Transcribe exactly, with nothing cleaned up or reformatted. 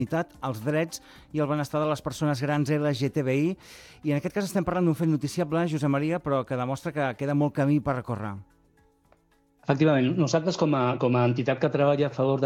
els drets i el benestar de les persones grans L G T B I. I en aquest cas estem parlant d'un fet noticiable, Josep Maria, però que demostra que queda molt camí per recórrer. Efectivament, nosaltres com a, com a entitat que treballa a favor de